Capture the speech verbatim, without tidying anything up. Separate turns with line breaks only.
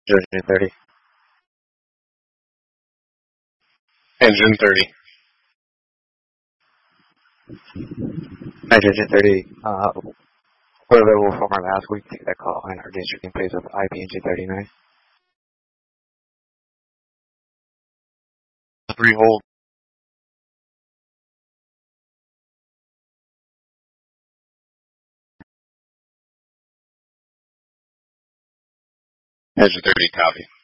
Engine thirty.
Engine thirty.
Engine thirty. Uh, we're available from our last week. Take that call and our district in place of I P Engine thirty-nine.
Three hold. Engine thirty, copy.